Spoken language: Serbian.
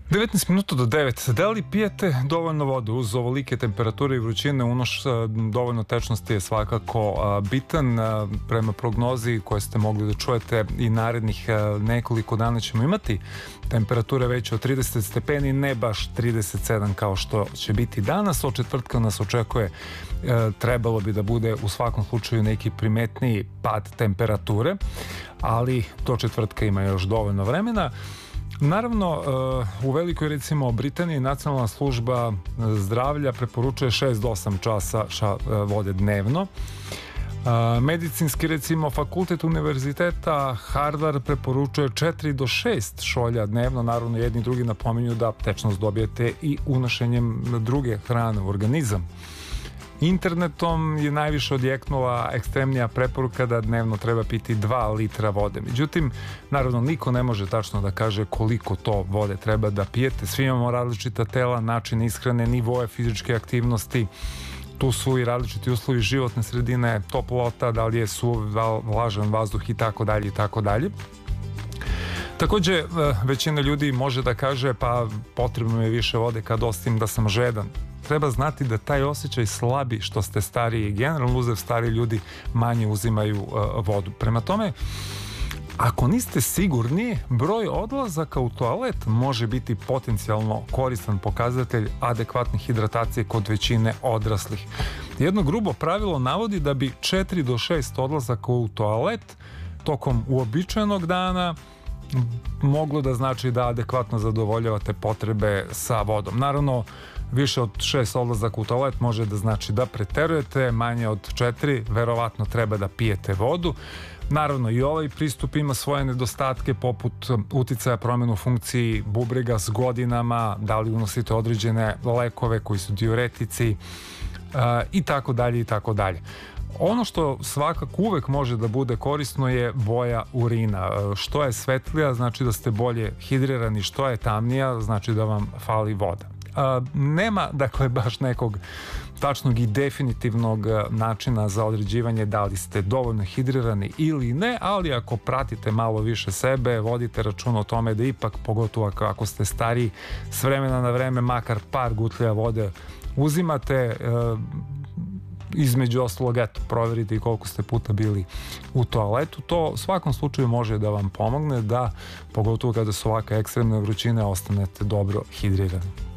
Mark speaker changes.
Speaker 1: 19 minuta do 9. Da li pijete dovoljno vode? Uz ovolike temperature i vrućine unoš dovoljno tečnosti je svakako bitan. Prema prognozi koje ste mogli da čujete i narednih nekoliko dana ćemo imati temperature veće od 30 stepeni, ne baš 37 kao što će biti danas. Od četvrtka nas očekuje, trebalo bi da bude u svakom slučaju neki primetniji pad temperature, ali do četvrtka ima još dovoljno vremena. Naravno, u Velikoj, recimo, Britaniji Nacionalna služba zdravlja preporučuje 6 do 8 časa vode dnevno. Medicinski, recimo, fakultet univerziteta Harvard preporučuje 4 do 6 šolja dnevno. Naravno, jedni i drugi napominju da tečnost dobijete i unošenjem druge hrane u organizam. Internetom je najviše odjeknula ekstremnija preporuka da dnevno treba piti 2 litra vode. Međutim, naravno, niko ne može tačno da kaže koliko to vode treba da pijete. Svi imamo različita tela, način ishrane, nivoe fizičke aktivnosti. Tu su i različiti uslovi životne sredine, toplota, da li je suv, vlažan vazduh i tako dalje i tako dalje. Takođe, većina ljudi može da kaže pa potrebno mi je više vode kad osetim da sam žedan. Treba znati da taj osjećaj slabi što ste stariji. Generalno uzev stari ljudi manje uzimaju vodu. Prema tome, ako niste sigurni, broj odlazaka u toalet može biti potencijalno koristan pokazatelj adekvatne hidratacije kod većine odraslih. Jedno grubo pravilo navodi da bi 4 do 6 odlazaka u toalet tokom uobičajenog dana moglo da znači da adekvatno zadovoljavate potrebe sa vodom. Naravno, više od 6 odlazaka u toalet može da znači da preterujete, manje od 4 verovatno treba da pijete vodu. Naravno, i ovaj pristup ima svoje nedostatke poput uticaja promjenu funkciji bubrega s godinama, da li unosite određene lekove koji su diuretici i tako dalje i tako dalje. Ono što svakako uvek može da bude korisno je boja urina. Što je svetlija znači da ste bolje hidrirani, što je tamnija znači da vam fali voda. Nema, dakle, baš nekog tačnog i definitivnog načina za određivanje da li ste dovoljno hidrirani ili ne, ali ako pratite malo više sebe, vodite računa o tome da ipak, pogotovo ako ste stariji, s vremena na vreme makar par gutlja vode uzimate. Između ostalog, eto, proverite i koliko ste puta bili u toaletu. To u svakom slučaju može da vam pomogne da, pogotovo kada su ovakve ekstremne vrućine, ostanete dobro hidrirani.